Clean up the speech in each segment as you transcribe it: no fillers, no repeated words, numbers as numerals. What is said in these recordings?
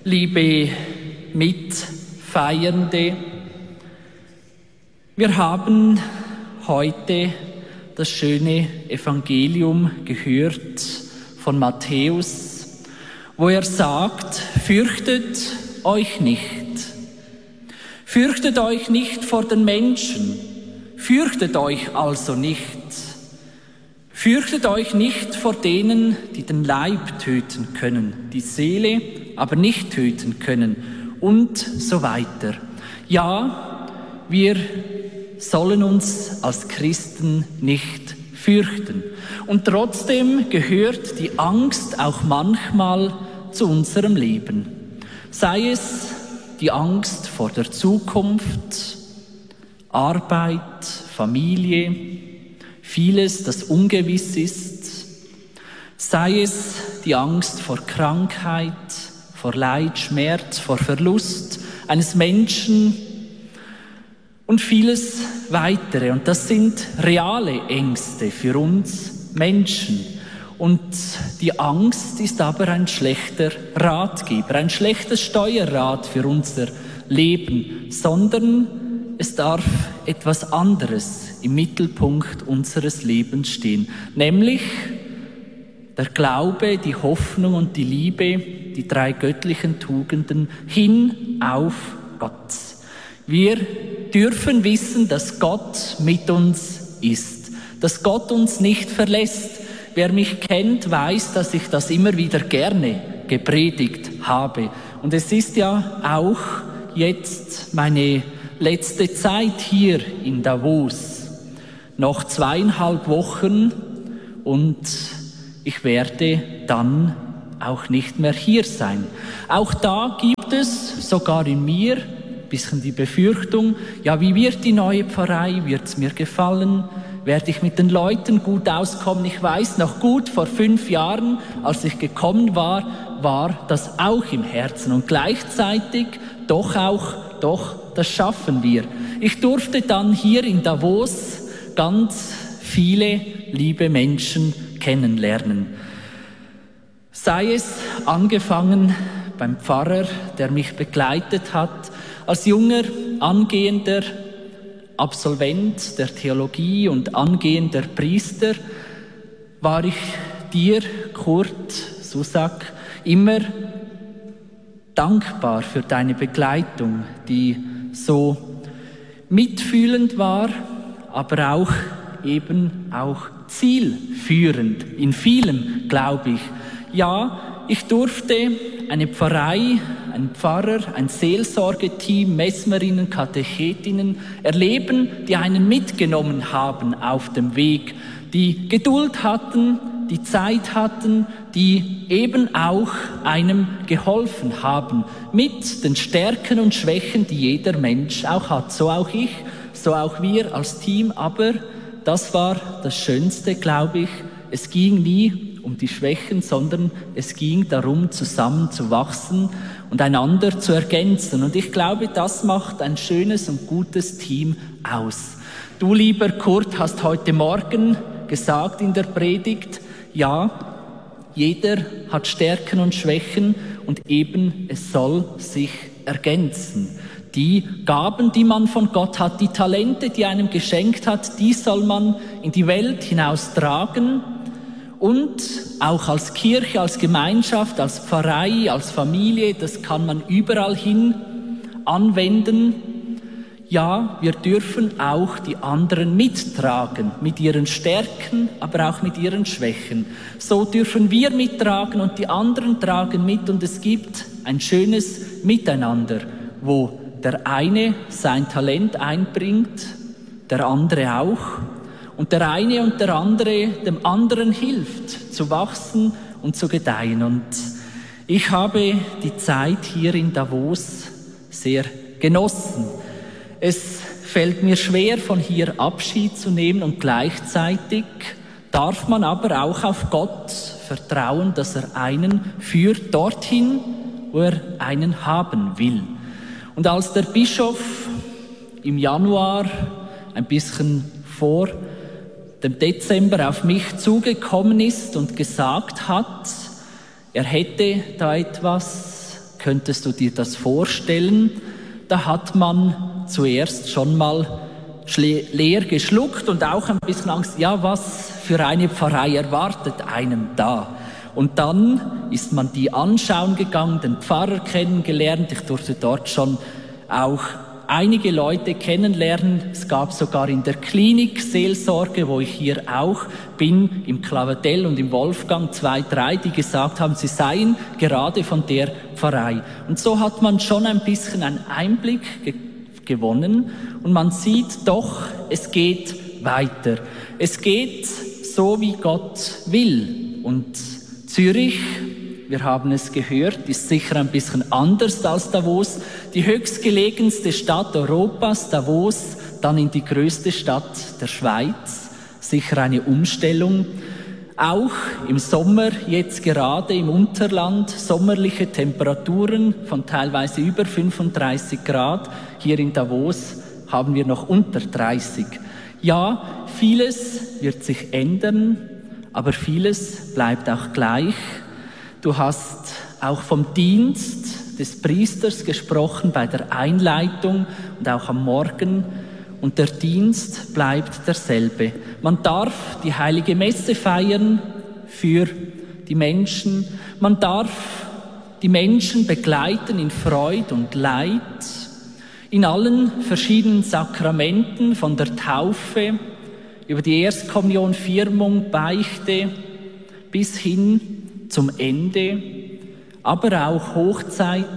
Liebe Mitfeiernde, wir haben heute das schöne Evangelium gehört von Matthäus, wo er sagt: Fürchtet euch nicht. Fürchtet euch nicht vor den Menschen. Fürchtet euch also nicht. Fürchtet euch nicht vor denen, die den Leib töten können, die Seele aber nicht töten können und so weiter. Ja, wir sollen uns als Christen nicht fürchten. Und trotzdem gehört die Angst auch manchmal zu unserem Leben. Sei es die Angst vor der Zukunft, Arbeit, Familie, vieles, das ungewiss ist. Sei es die Angst vor Krankheit, vor Leid, Schmerz, vor Verlust eines Menschen und vieles weitere. Und das sind reale Ängste für uns Menschen. Und die Angst ist aber ein schlechter Ratgeber, ein schlechtes Steuerrad für unser Leben, sondern es darf etwas anderes im Mittelpunkt unseres Lebens stehen, nämlich der Glaube, die Hoffnung und die Liebe, die drei göttlichen Tugenden hin auf Gott. Wir dürfen wissen, dass Gott mit uns ist, dass Gott uns nicht verlässt. Wer mich kennt, weiß, dass ich das immer wieder gerne gepredigt habe. Und es ist ja auch jetzt meine letzte Zeit hier in Davos. Noch 2,5 Wochen und ich werde dann auch nicht mehr hier sein. Auch da gibt es sogar in mir ein bisschen die Befürchtung, ja, wie wird die neue Pfarrei, wird es mir gefallen? Werde ich mit den Leuten gut auskommen? Ich weiß noch gut, vor 5 Jahren, als ich gekommen war, war das auch im Herzen. Und gleichzeitig doch, das schaffen wir. Ich durfte dann hier in Davos ganz viele liebe Menschen kennenlernen. Sei es angefangen beim Pfarrer, der mich begleitet hat, als junger, angehender Absolvent der Theologie und angehender Priester, war ich dir, Kurt Susak, immer dankbar für deine Begleitung, die so mitfühlend war, aber auch zielführend in vielem, glaube ich. Ja, ich durfte eine Pfarrei, einen Pfarrer, ein Seelsorgeteam, Messmerinnen, Katechetinnen erleben, die einen mitgenommen haben auf dem Weg, die Geduld hatten, die Zeit hatten, die eben auch einem geholfen haben mit den Stärken und Schwächen, die jeder Mensch auch hat. So auch ich, so auch wir als Team. Aber das war das Schönste, glaube ich. Es ging nie um die Schwächen, sondern es ging darum, zusammen zu wachsen und einander zu ergänzen. Und ich glaube, das macht ein schönes und gutes Team aus. Du, lieber Kurt, hast heute Morgen gesagt in der Predigt, ja, jeder hat Stärken und Schwächen und eben es soll sich ergänzen. Die Gaben, die man von Gott hat, die Talente, die einem geschenkt hat, die soll man in die Welt hinaus tragen und auch als Kirche, als Gemeinschaft, als Pfarrei, als Familie, das kann man überall hin anwenden. Ja, wir dürfen auch die anderen mittragen, mit ihren Stärken, aber auch mit ihren Schwächen. So dürfen wir mittragen und die anderen tragen mit und es gibt ein schönes Miteinander, wo der eine sein Talent einbringt, der andere auch und der eine und der andere dem anderen hilft, zu wachsen und zu gedeihen. Und ich habe die Zeit hier in Davos sehr genossen. Es fällt mir schwer, von hier Abschied zu nehmen und gleichzeitig darf man aber auch auf Gott vertrauen, dass er einen führt dorthin, wo er einen haben will. Und als der Bischof im Januar, ein bisschen vor dem Dezember, auf mich zugekommen ist und gesagt hat, er hätte da etwas könntest du dir das vorstellen? Da hat man zuerst schon mal leer geschluckt und auch ein bisschen Angst, ja, was für eine Pfarrei erwartet einem da? Und dann ist man die anschauen gegangen, den Pfarrer kennengelernt. Ich durfte dort schon auch einige Leute kennenlernen. Es gab sogar in der Klinik Seelsorge, wo ich hier auch bin, im Clavadel und im Wolfgang, 2, 3, die gesagt haben, sie seien gerade von der Pfarrei. Und so hat man schon ein bisschen einen Einblick gewonnen und man sieht doch, es geht weiter. Es geht so, wie Gott will. Und Zürich, wir haben es gehört, ist sicher ein bisschen anders als Davos. Die höchstgelegenste Stadt Europas, Davos, dann in die größte Stadt der Schweiz. Sicher eine Umstellung. Auch im Sommer, jetzt gerade im Unterland, sommerliche Temperaturen von teilweise über 35 Grad. Hier in Davos haben wir noch unter 30. Ja, vieles wird sich ändern, aber vieles bleibt auch gleich. Du hast auch vom Dienst des Priesters gesprochen bei der Einleitung und auch am Morgen. Und der Dienst bleibt derselbe. Man darf die heilige Messe feiern für die Menschen. Man darf die Menschen begleiten in Freud und Leid, in allen verschiedenen Sakramenten, von der Taufe über die Erstkommunion, Firmung, Beichte bis hin zum Ende, aber auch Hochzeit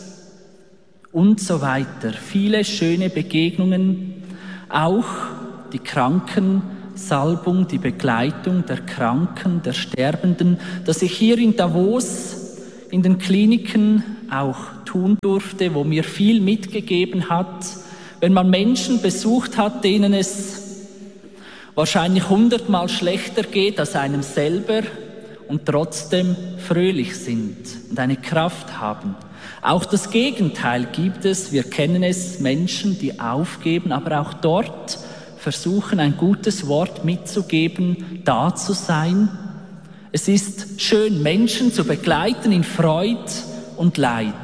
und so weiter. Viele schöne Begegnungen, auch die Krankensalbung, die Begleitung der Kranken, der Sterbenden, das ich hier in Davos in den Kliniken auch tun durfte, wo mir viel mitgegeben hat, wenn man Menschen besucht hat, denen es wahrscheinlich 100-mal schlechter geht als einem selber und trotzdem fröhlich sind und eine Kraft haben. Auch das Gegenteil gibt es. Wir kennen es, Menschen, die aufgeben, aber auch dort versuchen, ein gutes Wort mitzugeben, da zu sein. Es ist schön, Menschen zu begleiten in Freud und Leid.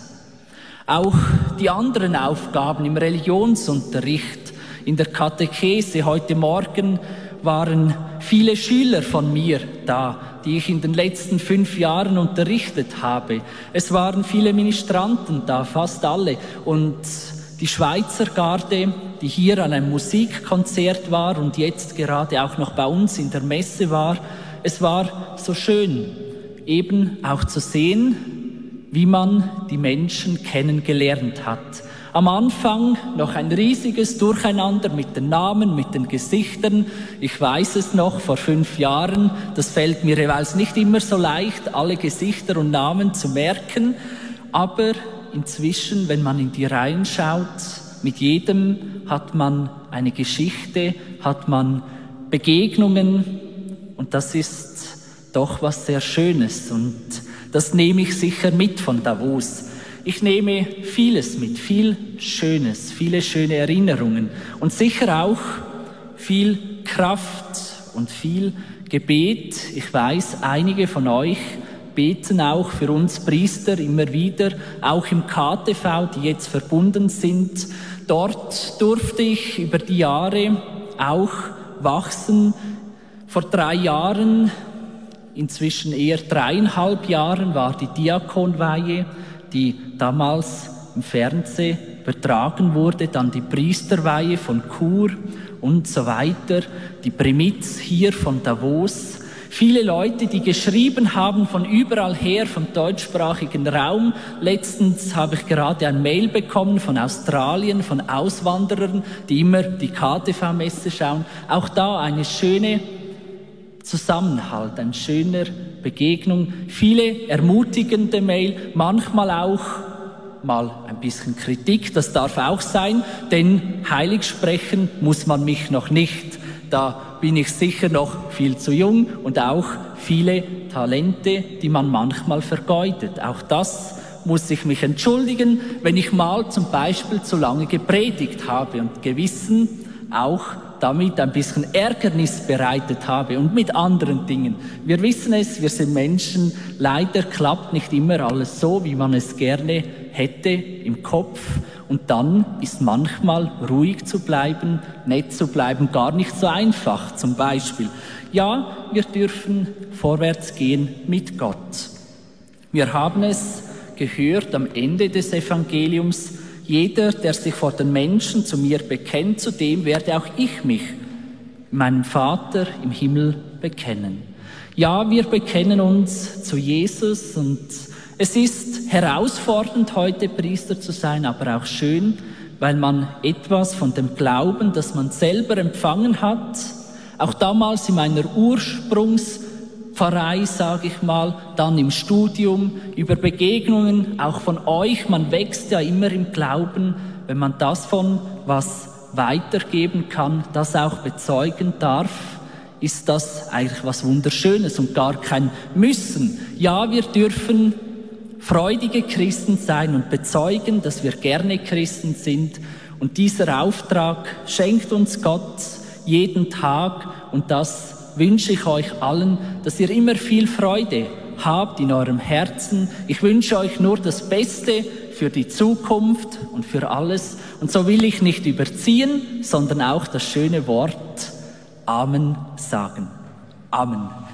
Auch die anderen Aufgaben im Religionsunterricht, in der Katechese. Heute Morgen waren viele Schüler von mir da, die ich in den letzten 5 Jahren unterrichtet habe. Es waren viele Ministranten da, fast alle. Und die Schweizer Garde, die hier an einem Musikkonzert war und jetzt gerade auch noch bei uns in der Messe war. Es war so schön, eben auch zu sehen, wie man die Menschen kennengelernt hat. Am Anfang noch ein riesiges Durcheinander mit den Namen, mit den Gesichtern. Ich weiß es noch, vor 5 Jahren, das fällt mir jeweils nicht immer so leicht, alle Gesichter und Namen zu merken. Aber inzwischen, wenn man in die Reihen schaut, mit jedem hat man eine Geschichte, hat man Begegnungen und das ist doch was sehr Schönes und das nehme ich sicher mit von Davos. Ich nehme vieles mit, viel Schönes, viele schöne Erinnerungen und sicher auch viel Kraft und viel Gebet. Ich weiß, einige von euch beten auch für uns Priester immer wieder, auch im KTV, die jetzt verbunden sind. Dort durfte ich über die Jahre auch wachsen. Vor 3 Jahren, inzwischen eher 3,5 Jahren, war die Diakonweihe, die damals im Fernsehen übertragen wurde, dann die Priesterweihe von Chur und so weiter, die Primitz hier von Davos. Viele Leute, die geschrieben haben von überall her, vom deutschsprachigen Raum. Letztens habe ich gerade ein Mail bekommen von Australien, von Auswanderern, die immer die KTV-Messe schauen. Auch da eine schöne Zusammenhalt, eine schöne Begegnung, viele ermutigende Mail, manchmal auch mal ein bisschen Kritik, das darf auch sein, denn heilig sprechen muss man mich noch nicht. Da bin ich sicher noch viel zu jung und auch viele Talente, die man manchmal vergeudet. Auch das muss ich mich entschuldigen, wenn ich mal zum Beispiel zu lange gepredigt habe und Gewissen auch damit ein bisschen Ärgernis bereitet habe und mit anderen Dingen. Wir wissen es, wir sind Menschen, leider klappt nicht immer alles so, wie man es gerne hätte im Kopf. Und dann ist manchmal ruhig zu bleiben, nett zu bleiben, gar nicht so einfach. Zum Beispiel, ja, wir dürfen vorwärts gehen mit Gott. Wir haben es gehört am Ende des Evangeliums: Jeder, der sich vor den Menschen zu mir bekennt, zu dem werde auch ich mich meinem Vater im Himmel bekennen. Ja, wir bekennen uns zu Jesus, und es ist herausfordernd, heute Priester zu sein, aber auch schön, weil man etwas von dem Glauben, das man selber empfangen hat, auch damals in meiner Ursprungspfarrei, sage ich mal, dann im Studium, über Begegnungen, auch von euch, man wächst ja immer im Glauben, wenn man das von was weitergeben kann, das auch bezeugen darf, ist das eigentlich was Wunderschönes und gar kein Müssen. Ja, wir dürfen freudige Christen sein und bezeugen, dass wir gerne Christen sind. Und dieser Auftrag schenkt uns Gott jeden Tag, und das wünsche ich euch allen, dass ihr immer viel Freude habt in eurem Herzen. Ich wünsche euch nur das Beste für die Zukunft und für alles. Und so will ich nicht überziehen, sondern auch das schöne Wort Amen sagen. Amen.